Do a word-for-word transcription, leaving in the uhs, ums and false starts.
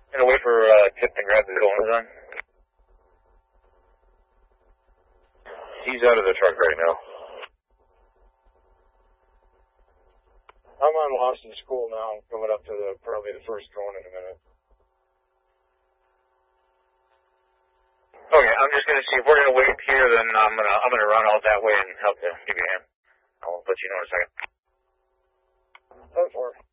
Gonna wait for uh, Tip to grab the owners on. He's out of the truck right now. I'm on Lawson School now. I'm coming up to the probably the first drone in a minute. Okay, I'm just gonna see if we're gonna wait here. Then I'm gonna I'm gonna run out that way and help to give you a hand. I'll let you know in a second. ten four.